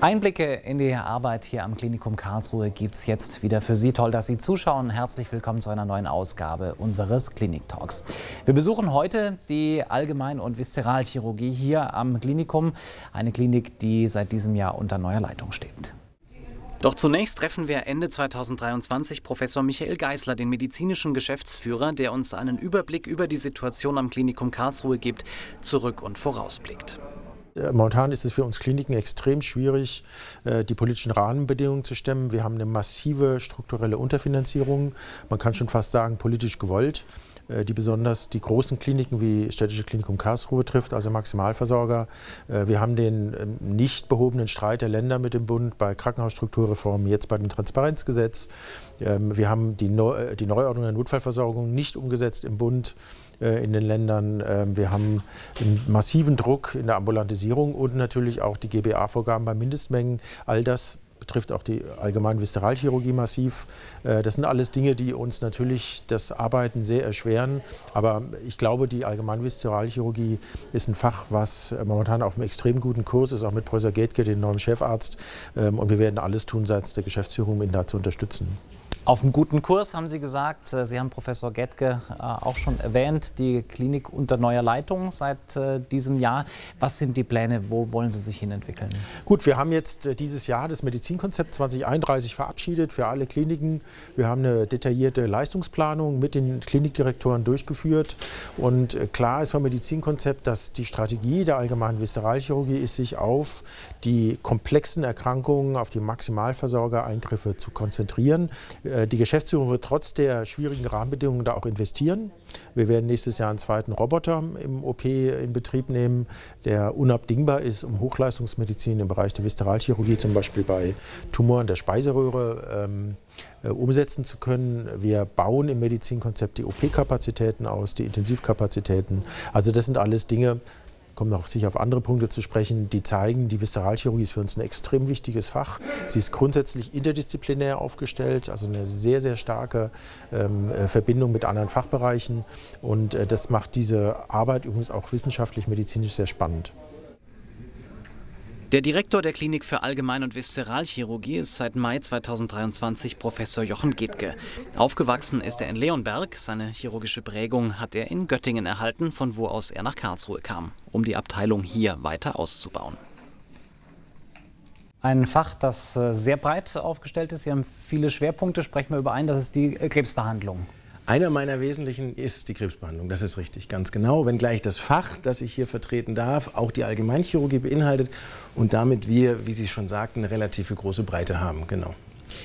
Einblicke in die Arbeit hier am Klinikum Karlsruhe gibt es jetzt wieder für Sie. Toll, dass Sie zuschauen. Herzlich willkommen zu einer neuen Ausgabe unseres Klinik-Talks. Wir besuchen heute die Allgemein- und Viszeralchirurgie hier am Klinikum. Eine Klinik, die seit diesem Jahr unter neuer Leitung steht. Doch zunächst treffen wir Ende 2023 Professor Michael Geisler, den medizinischen Geschäftsführer, der uns einen Überblick über die Situation am Klinikum Karlsruhe gibt, zurück und vorausblickt. Momentan ist es für uns Kliniken extrem schwierig, die politischen Rahmenbedingungen zu stemmen. Wir haben eine massive strukturelle Unterfinanzierung, man kann schon fast sagen politisch gewollt, die besonders die großen Kliniken wie Städtische Klinikum Karlsruhe trifft, also Maximalversorger. Wir haben den nicht behobenen Streit der Länder mit dem Bund bei Krankenhausstrukturreformen, jetzt bei dem Transparenzgesetz. Wir haben die Neuordnung der Notfallversorgung nicht umgesetzt im Bund, in den Ländern. Wir haben einen massiven Druck in der Ambulantisierung und natürlich auch die GBA-Vorgaben bei Mindestmengen. All das betrifft auch die allgemeine Viszeralchirurgie massiv. Das sind alles Dinge, die uns natürlich das Arbeiten sehr erschweren. Aber ich glaube, die allgemeine Viszeralchirurgie ist ein Fach, was momentan auf einem extrem guten Kurs ist, auch mit Professor Gedke, dem neuen Chefarzt. Und wir werden alles tun seitens der Geschäftsführung, um ihn da zu unterstützen. Auf einem guten Kurs, haben Sie gesagt. Sie haben Professor Gedke auch schon erwähnt, die Klinik unter neuer Leitung seit diesem Jahr. Was sind die Pläne? Wo wollen Sie sich hin entwickeln? Gut, wir haben jetzt dieses Jahr das Medizinkonzept 2031 verabschiedet für alle Kliniken. Wir haben eine detaillierte Leistungsplanung mit den Klinikdirektoren durchgeführt. Und klar ist vom Medizinkonzept, dass die Strategie der allgemeinen Viszeralchirurgie ist, sich auf die komplexen Erkrankungen, auf die Maximalversorgereingriffe zu konzentrieren. Die Geschäftsführung wird trotz der schwierigen Rahmenbedingungen da auch investieren. Wir werden nächstes Jahr einen zweiten Roboter im OP in Betrieb nehmen, der unabdingbar ist, um Hochleistungsmedizin im Bereich der Viszeralchirurgie, zum Beispiel bei Tumoren der Speiseröhre, umsetzen zu können. Wir bauen im Medizinkonzept die OP-Kapazitäten aus, die Intensivkapazitäten. Also das sind alles Dinge, kommen noch sicher auf andere Punkte zu sprechen, die zeigen, die Viszeralchirurgie ist für uns ein extrem wichtiges Fach. Sie ist grundsätzlich interdisziplinär aufgestellt, also eine sehr, sehr starke Verbindung mit anderen Fachbereichen. Und das macht diese Arbeit übrigens auch wissenschaftlich-medizinisch sehr spannend. Der Direktor der Klinik für Allgemein- und Viszeralchirurgie ist seit Mai 2023 Professor Jochen Gedke. Aufgewachsen ist er in Leonberg. Seine chirurgische Prägung hat er in Göttingen erhalten, von wo aus er nach Karlsruhe kam, um die Abteilung hier weiter auszubauen. Ein Fach, das sehr breit aufgestellt ist. Sie haben viele Schwerpunkte. Sprechen wir über einen, das ist die Krebsbehandlung. Einer meiner wesentlichen ist die Krebsbehandlung, das ist richtig, ganz genau. Wenngleich das Fach, das ich hier vertreten darf, auch die Allgemeinchirurgie beinhaltet und damit wir, wie Sie schon sagten, eine relativ große Breite haben, genau.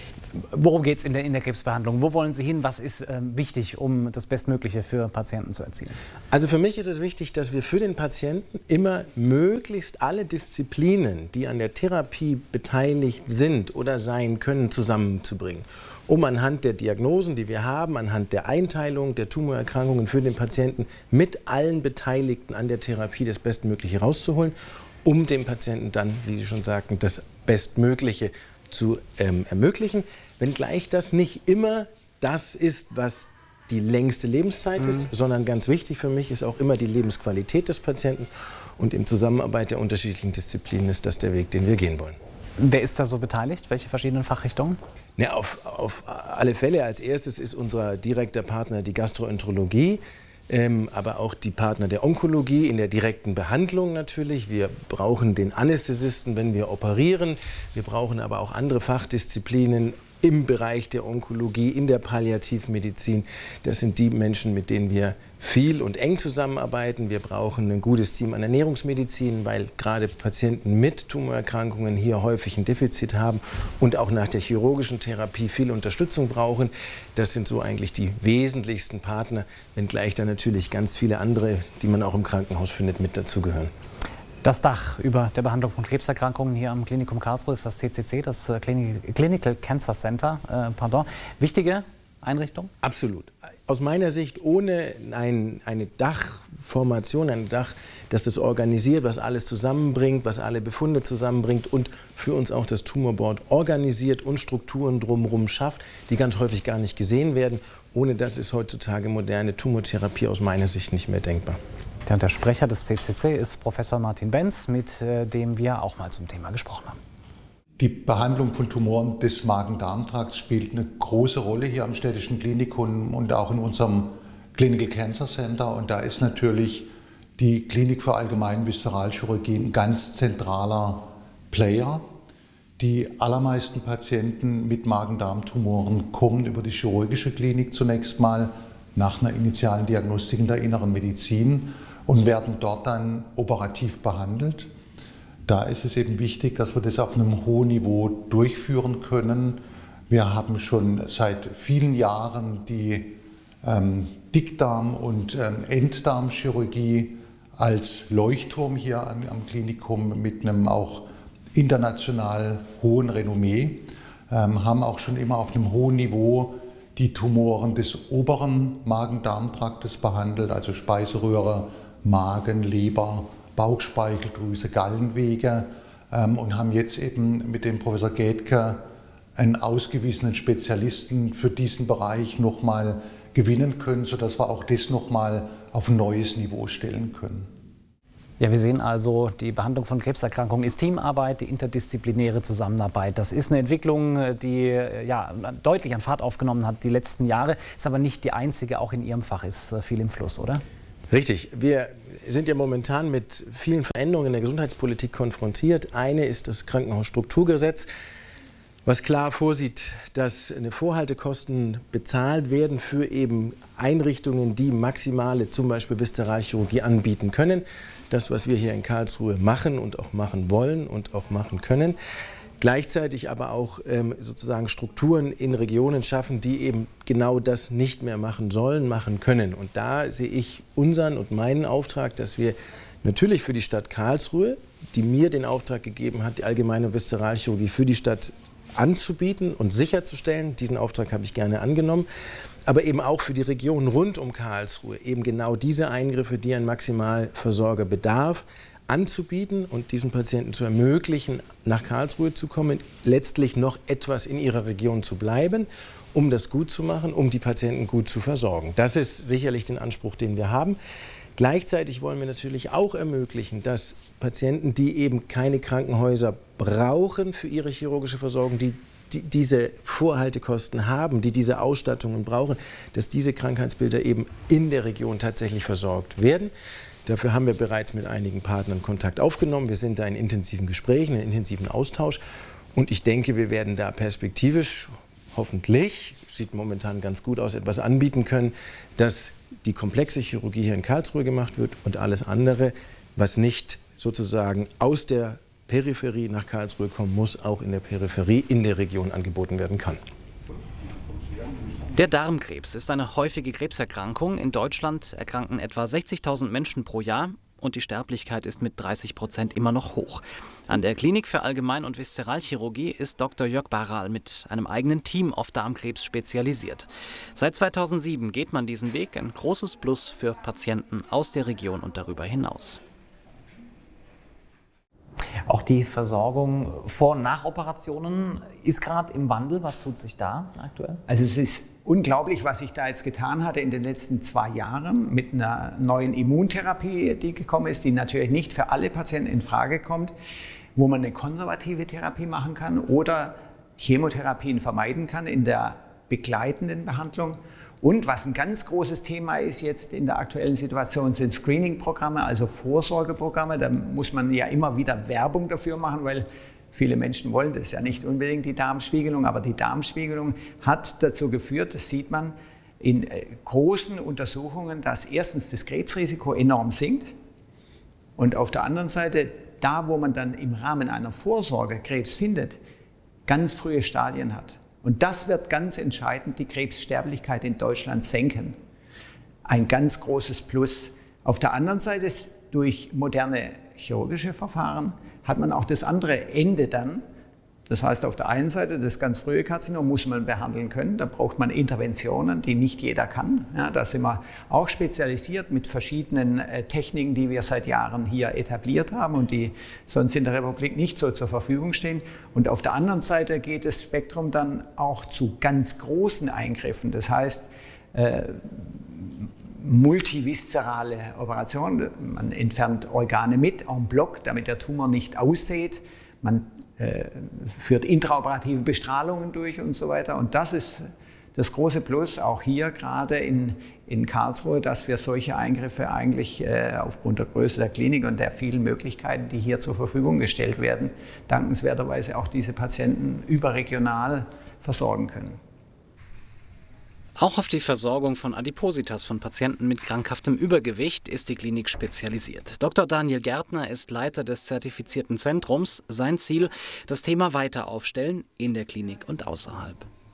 Worum geht es in der Krebsbehandlung? Wo wollen Sie hin? Was ist wichtig, um das Bestmögliche für Patienten zu erzielen? Also für mich ist es wichtig, dass wir für den Patienten immer möglichst alle Disziplinen, die an der Therapie beteiligt sind oder sein können, zusammenzubringen, um anhand der Diagnosen, die wir haben, anhand der Einteilung der Tumorerkrankungen für den Patienten mit allen Beteiligten an der Therapie das Bestmögliche rauszuholen, um dem Patienten dann, wie Sie schon sagten, das Bestmögliche zu ermöglichen, wenngleich das nicht immer das ist, was die längste Lebenszeit ist, sondern ganz wichtig für mich ist auch immer die Lebensqualität des Patienten und in Zusammenarbeit der unterschiedlichen Disziplinen ist das der Weg, den wir gehen wollen. Wer ist da so beteiligt? Welche verschiedenen Fachrichtungen? Ja, auf alle Fälle. Als erstes ist unser direkter Partner die Gastroenterologie, aber auch die Partner der Onkologie in der direkten Behandlung natürlich. Wir brauchen den Anästhesisten, wenn wir operieren. Wir brauchen aber auch andere Fachdisziplinen im Bereich der Onkologie, in der Palliativmedizin. Das sind die Menschen, mit denen wir viel und eng zusammenarbeiten. Wir brauchen ein gutes Team an Ernährungsmedizin, weil gerade Patienten mit Tumorerkrankungen hier häufig ein Defizit haben und auch nach der chirurgischen Therapie viel Unterstützung brauchen. Das sind so eigentlich die wesentlichsten Partner, wenngleich da natürlich ganz viele andere, die man auch im Krankenhaus findet, mit dazugehören. Das Dach über der Behandlung von Krebserkrankungen hier am Klinikum Karlsruhe ist das CCC, das Clinical Cancer Center. Wichtige Einrichtung? Absolut. Aus meiner Sicht ohne eine Dachformation, ein Dach, das das organisiert, was alles zusammenbringt, was alle Befunde zusammenbringt und für uns auch das Tumorboard organisiert und Strukturen drumherum schafft, die ganz häufig gar nicht gesehen werden. Ohne das ist heutzutage moderne Tumortherapie aus meiner Sicht nicht mehr denkbar. Der Sprecher des CCC ist Professor Martin Benz, mit dem wir auch mal zum Thema gesprochen haben. Die Behandlung von Tumoren des Magen-Darm-Trakts spielt eine große Rolle hier am Städtischen Klinikum und auch in unserem Clinical Cancer Center. Und da ist natürlich die Klinik für Allgemein Viszeralchirurgie ein ganz zentraler Player. Die allermeisten Patienten mit Magen-Darm-Tumoren kommen über die chirurgische Klinik zunächst mal nach einer initialen Diagnostik in der inneren Medizin und werden dort dann operativ behandelt. Da ist es eben wichtig, dass wir das auf einem hohen Niveau durchführen können. Wir haben schon seit vielen Jahren die Dickdarm- und Enddarmchirurgie als Leuchtturm hier am Klinikum mit einem auch international hohen Renommee, haben auch schon immer auf einem hohen Niveau die Tumoren des oberen Magen-Darm-Traktes behandelt, also Speiseröhre, Magen, Leber, Bauchspeicheldrüse, Gallenwege, und haben jetzt eben mit dem Professor Gädke einen ausgewiesenen Spezialisten für diesen Bereich nochmal gewinnen können, sodass wir auch das nochmal auf ein neues Niveau stellen können. Ja, wir sehen also, die Behandlung von Krebserkrankungen ist Teamarbeit, die interdisziplinäre Zusammenarbeit. Das ist eine Entwicklung, die ja, deutlich an Fahrt aufgenommen hat die letzten Jahre. Ist aber nicht die einzige, auch in Ihrem Fach ist viel im Fluss, oder? Richtig. Wir sind ja momentan mit vielen Veränderungen in der Gesundheitspolitik konfrontiert. Eine ist das Krankenhausstrukturgesetz, was klar vorsieht, dass Vorhaltekosten bezahlt werden für eben Einrichtungen, die maximale, zum Beispiel Viszeralchirurgie, anbieten können. Das, was wir hier in Karlsruhe machen und auch machen wollen und auch machen können. Gleichzeitig aber auch sozusagen Strukturen in Regionen schaffen, die eben genau das nicht mehr machen sollen, machen können. Und da sehe ich unseren und meinen Auftrag, dass wir natürlich für die Stadt Karlsruhe, die mir den Auftrag gegeben hat, die allgemeine Viszeralchirurgie für die Stadt anzubieten und sicherzustellen. Diesen Auftrag habe ich gerne angenommen. Aber eben auch für die Region rund um Karlsruhe eben genau diese Eingriffe, die ein Maximalversorger bedarf, anzubieten und diesen Patienten zu ermöglichen, nach Karlsruhe zu kommen, letztlich noch etwas in ihrer Region zu bleiben, um das gut zu machen, um die Patienten gut zu versorgen. Das ist sicherlich der Anspruch, den wir haben. Gleichzeitig wollen wir natürlich auch ermöglichen, dass Patienten, die eben keine Krankenhäuser brauchen für ihre chirurgische Versorgung, die diese Vorhaltekosten haben, die diese Ausstattungen brauchen, dass diese Krankheitsbilder eben in der Region tatsächlich versorgt werden. Dafür haben wir bereits mit einigen Partnern Kontakt aufgenommen. Wir sind da in intensiven Gesprächen, in intensiven Austausch. Und ich denke, wir werden da perspektivisch, hoffentlich, sieht momentan ganz gut aus, etwas anbieten können, dass die komplexe Chirurgie hier in Karlsruhe gemacht wird und alles andere, was nicht sozusagen aus der Peripherie nach Karlsruhe kommen muss, auch in der Peripherie in der Region angeboten werden kann. Der Darmkrebs ist eine häufige Krebserkrankung. In Deutschland erkranken etwa 60.000 Menschen pro Jahr und die Sterblichkeit ist mit 30% immer noch hoch. An der Klinik für Allgemein- und Viszeralchirurgie ist Dr. Jörg Baral mit einem eigenen Team auf Darmkrebs spezialisiert. Seit 2007 geht man diesen Weg, ein großes Plus für Patienten aus der Region und darüber hinaus. Auch die Versorgung vor und nach Operationen ist gerade im Wandel. Was tut sich da aktuell? Also es ist unglaublich, was sich da jetzt getan hatte in den letzten 2 Jahren mit einer neuen Immuntherapie, die gekommen ist, die natürlich nicht für alle Patienten in Frage kommt, wo man eine konservative Therapie machen kann oder Chemotherapien vermeiden kann in der begleitenden Behandlung. Und was ein ganz großes Thema ist jetzt in der aktuellen Situation, sind Screening-Programme, also Vorsorgeprogramme. Da muss man ja immer wieder Werbung dafür machen, weil viele Menschen wollen das ja nicht unbedingt, die Darmspiegelung. Aber die Darmspiegelung hat dazu geführt, das sieht man in großen Untersuchungen, dass erstens das Krebsrisiko enorm sinkt und auf der anderen Seite, da wo man dann im Rahmen einer Vorsorge Krebs findet, ganz frühe Stadien hat. Und das wird ganz entscheidend die Krebssterblichkeit in Deutschland senken. Ein ganz großes Plus. Auf der anderen Seite ist durch moderne chirurgische Verfahren hat man auch das andere Ende dann. Das heißt, auf der einen Seite das ganz frühe Karzinom muss man behandeln können. Da braucht man Interventionen, die nicht jeder kann. Ja, da sind wir auch spezialisiert mit verschiedenen Techniken, die wir seit Jahren hier etabliert haben und die sonst in der Republik nicht so zur Verfügung stehen. Und auf der anderen Seite geht das Spektrum dann auch zu ganz großen Eingriffen. Das heißt, multiviszerale Operationen. Man entfernt Organe mit en bloc, damit der Tumor nicht aussät. Man führt intraoperative Bestrahlungen durch und so weiter. Und das ist das große Plus auch hier gerade in Karlsruhe, dass wir solche Eingriffe eigentlich aufgrund der Größe der Klinik und der vielen Möglichkeiten, die hier zur Verfügung gestellt werden, dankenswerterweise auch diese Patienten überregional versorgen können. Auch auf die Versorgung von Adipositas von Patienten mit krankhaftem Übergewicht ist die Klinik spezialisiert. Dr. Daniel Gärtner ist Leiter des zertifizierten Zentrums. Sein Ziel, das Thema weiter aufstellen in der Klinik und außerhalb.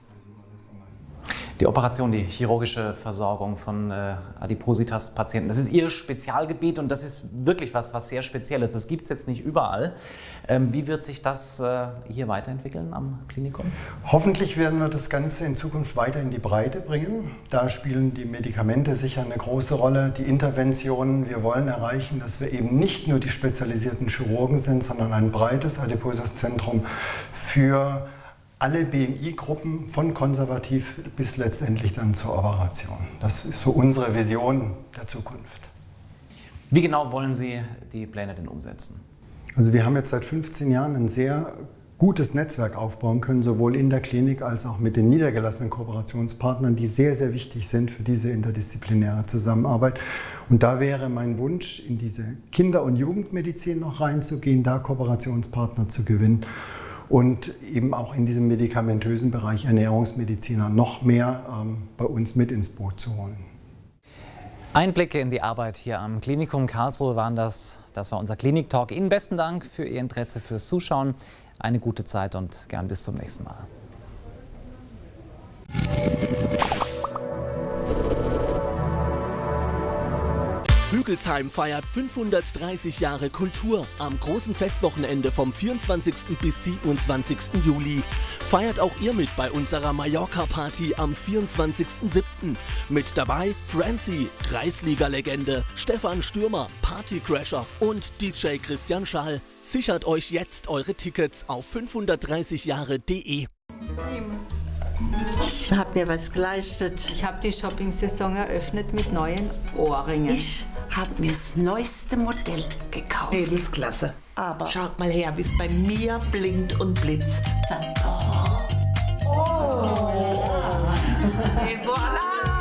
Die Operation, die chirurgische Versorgung von Adipositas-Patienten, das ist Ihr Spezialgebiet und das ist wirklich was sehr Spezielles. Das gibt es jetzt nicht überall. Wie wird sich das hier weiterentwickeln am Klinikum? Hoffentlich werden wir das Ganze in Zukunft weiter in die Breite bringen. Da spielen die Medikamente sicher eine große Rolle, die Interventionen. Wir wollen erreichen, dass wir eben nicht nur die spezialisierten Chirurgen sind, sondern ein breites Adipositas-Zentrum für alle BMI-Gruppen von konservativ bis letztendlich dann zur Operation. Das ist so unsere Vision der Zukunft. Wie genau wollen Sie die Pläne denn umsetzen? Also wir haben jetzt seit 15 Jahren ein sehr gutes Netzwerk aufbauen können, sowohl in der Klinik als auch mit den niedergelassenen Kooperationspartnern, die sehr, sehr wichtig sind für diese interdisziplinäre Zusammenarbeit. Und da wäre mein Wunsch, in diese Kinder- und Jugendmedizin noch reinzugehen, da Kooperationspartner zu gewinnen. Und eben auch in diesem medikamentösen Bereich Ernährungsmediziner noch mehr bei uns mit ins Boot zu holen. Einblicke in die Arbeit hier am Klinikum Karlsruhe waren das. Das war unser Klinik-Talk. Ihnen besten Dank für Ihr Interesse, fürs Zuschauen. Eine gute Zeit und gern bis zum nächsten Mal. Hügelsheim feiert 530 Jahre Kultur am großen Festwochenende vom 24. bis 27. Juli. Feiert auch ihr mit bei unserer Mallorca-Party am 24.07. Mit dabei Francie, Kreisliga-Legende, Stefan Stürmer, Partycrasher und DJ Christian Schall. Sichert euch jetzt eure Tickets auf 530jahre.de. Ich habe mir was geleistet. Ich habe die Shopping-Saison eröffnet mit neuen Ohrringen. Ich habe mir das neueste Modell gekauft. Mädelsklasse. Aber schaut mal her, wie es bei mir blinkt und blitzt.